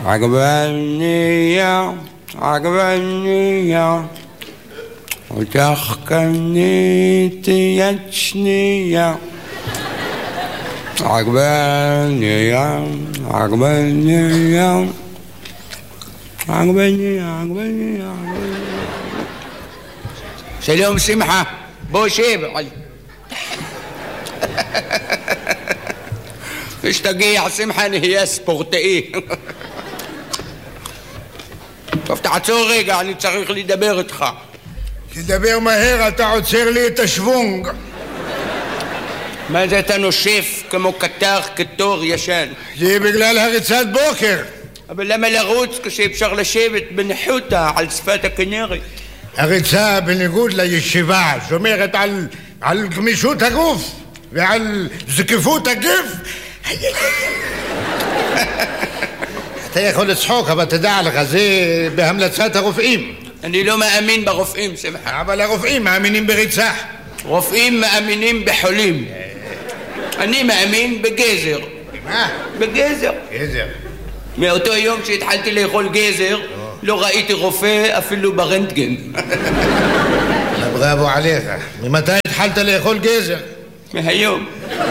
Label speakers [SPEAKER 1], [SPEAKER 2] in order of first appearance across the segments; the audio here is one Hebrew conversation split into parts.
[SPEAKER 1] عجبانية عجبانية وتحكنيتي يتشنية عجبانية عجبانية عجبانية عجبانية. سلام سمحة بوشيب ايش تقيع سمحة هي سبورتي תפתח עצור רגע, אני צריך לדבר איתך.
[SPEAKER 2] תדבר מהר, אתה עוצר לי את השוונג.
[SPEAKER 1] מה זה אתה נושף כמו קטר כתור ישן?
[SPEAKER 2] זה בגלל הריצת בוקר.
[SPEAKER 1] אבל למה לרוץ כשאפשר לשבת בניחותא על שפת הכנרת?
[SPEAKER 2] הריצה בניגוד לישיבה שומרת על גמישות הגוף ועל זקיפות הגף. אתה יכול לצחוק, אבל תדע לך, זה בהמלצת הרופאים.
[SPEAKER 1] אני לא מאמין ברופאים, שמחה.
[SPEAKER 2] אבל הרופאים מאמינים בריצה.
[SPEAKER 1] רופאים מאמינים בחולים. אני מאמין בגזר.
[SPEAKER 2] מה?
[SPEAKER 1] בגזר.
[SPEAKER 2] גזר.
[SPEAKER 1] מאותו יום שהתחלתי לאכול גזר, לא ראיתי רופא אפילו ברנטגן.
[SPEAKER 2] בראבו עליך. ממתי התחלת לאכול גזר?
[SPEAKER 1] מהיום.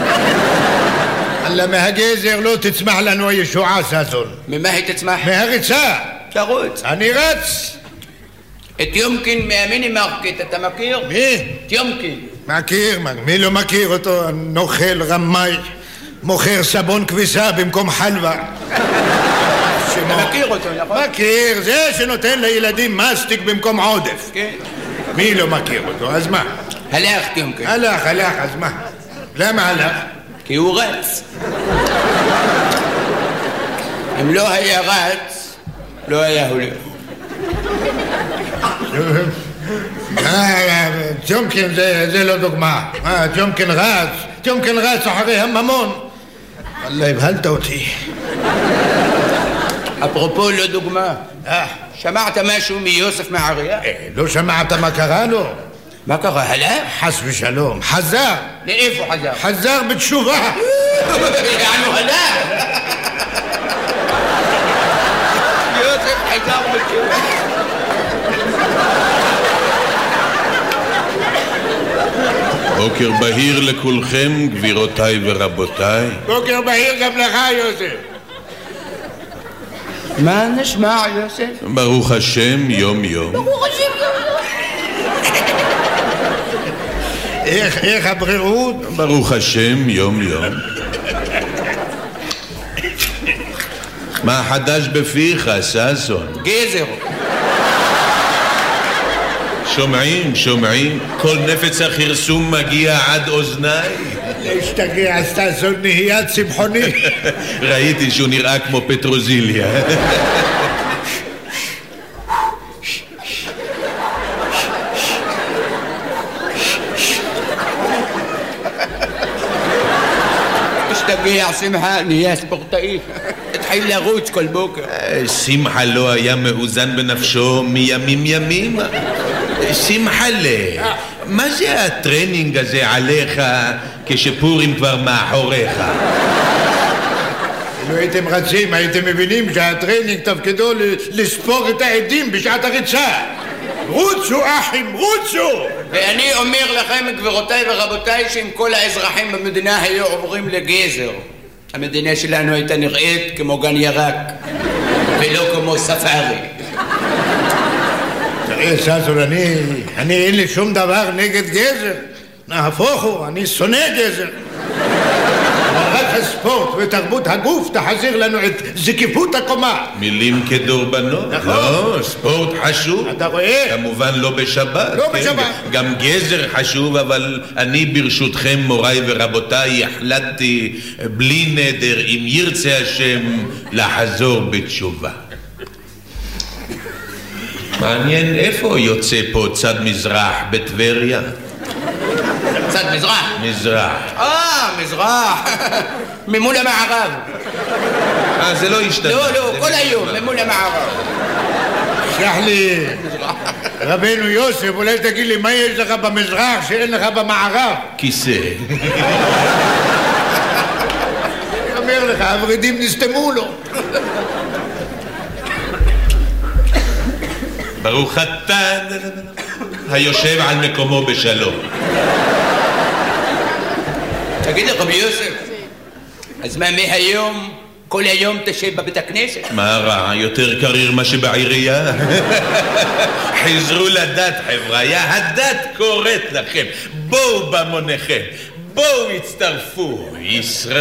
[SPEAKER 2] אלא מהגזר לא תצמח לנו הישועה, ססון.
[SPEAKER 1] ממה היא תצמח?
[SPEAKER 2] מהריצה.
[SPEAKER 1] תרוץ.
[SPEAKER 2] אני רץ.
[SPEAKER 1] את יומקין מהמיני מרקט, אתה מכיר?
[SPEAKER 2] מי?
[SPEAKER 1] את יומקין.
[SPEAKER 2] מכיר, מי לא מכיר אותו? נוכל רמאי, מוכר סבון כביסה במקום חלבה.
[SPEAKER 1] אתה מכיר אותו, נכון?
[SPEAKER 2] מכיר, זה שנותן לילדים מסטיק במקום עודף.
[SPEAKER 1] כן.
[SPEAKER 2] מי לא מכיר אותו? אז מה?
[SPEAKER 1] הלך יומקין.
[SPEAKER 2] הלך, אז מה? למה הלך?
[SPEAKER 1] כי הוא רץ. אם לא היה רץ, לא היה הולך.
[SPEAKER 2] ג'ומקין זה לא דוגמה. ג'ומקין רץ אחרי הממון. אללה, הבהלת אותי.
[SPEAKER 1] אפרופו לא דוגמה, שמעת משהו מיוסף מעריה?
[SPEAKER 2] לא שמעת מה קרה לו?
[SPEAKER 1] מה קרה? הלך?
[SPEAKER 2] חס ושלום, חזר.
[SPEAKER 1] לאיפה חזר?
[SPEAKER 2] חזר בתשובה.
[SPEAKER 1] יענו הלך. יוסף חזר בתשובה.
[SPEAKER 3] בוקר בהיר לכולכם, גבירותיי ורבותיי.
[SPEAKER 2] בוקר בהיר גם לך, יוסף.
[SPEAKER 1] מה נשמע, יוסף?
[SPEAKER 3] ברוך השם, יום יום.
[SPEAKER 1] ברוך השם, יום יום.
[SPEAKER 2] איך הבריאות?
[SPEAKER 3] ברוך השם, יום יום. מה חדש בפיך, ססון?
[SPEAKER 1] גזר.
[SPEAKER 3] שומעים, כל נפץ החרסום מגיע עד אוזניי.
[SPEAKER 2] להשתגע, ססון נהיה צמחוני.
[SPEAKER 3] ראיתי שהוא נראה כמו פטרוזיליה.
[SPEAKER 1] תשתגע, שמחה, נהיה ספורטאי. התחיל לרוץ כל בוקר.
[SPEAKER 3] שמחה לא היה מאוזן בנפשו מימים ימים. שמחלה, מה זה הטרנינג הזה עליך כשפורים כבר מאחוריך?
[SPEAKER 2] אם הייתם רצים, הייתם מבינים שהטרנינג תפקידו לספור את העדים בשעת הריצה. רוצו אחים, רוצו!
[SPEAKER 1] ואני אומר לכם, גבירותיי ורבותיי, שאם כל האזרחים במדינה היו עוברים לגזר, המדינה שלנו הייתה נראית כמו גן ירק ולא כמו ספארי.
[SPEAKER 2] תראה, ססון, אני אין לי שום דבר נגד גזר. נהפוך הוא, אני שונא גזר. אבל רק הספורט ותרבות הגוף תחזיר לנו את זקיפות הקומה.
[SPEAKER 3] מילים כדורבנות.
[SPEAKER 2] נכון.
[SPEAKER 3] לא, ספורט חשוב.
[SPEAKER 2] אתה רואה?
[SPEAKER 3] כמובן לא בשבת.
[SPEAKER 2] לא
[SPEAKER 3] כן,
[SPEAKER 2] בשבת.
[SPEAKER 3] גם גזר חשוב, אבל אני ברשותכם, מוריי ורבותיי, החלטתי בלי נדר, אם ירצה השם, לחזור בתשובה. מעניין איפה יוצא פה צד מזרח בטבריה?
[SPEAKER 1] צד מזרח?
[SPEAKER 3] מזרח.
[SPEAKER 1] מזרח. ממול המערב.
[SPEAKER 3] זה לא השתנה.
[SPEAKER 1] לא, כל היום, ממול המערב.
[SPEAKER 2] שלח לי, רבנו יוסף, אולי תגיד לי מה יש לך במזרח שאין לך במערב?
[SPEAKER 3] כיסא.
[SPEAKER 2] אני אומר לך, הורידים נסתמו לו.
[SPEAKER 3] ברוך אתה היושב על מקומו בשלום.
[SPEAKER 1] תגיד לי, רבי יוסף, אז מה מהיום, כל היום תשב בבית הכנסת?
[SPEAKER 3] מה רע? יותר קריר מה שבעירייה? חזרו לדת חבריה, הדת קוראת לכם. בואו במוניכם, בואו הצטרפו. ישראל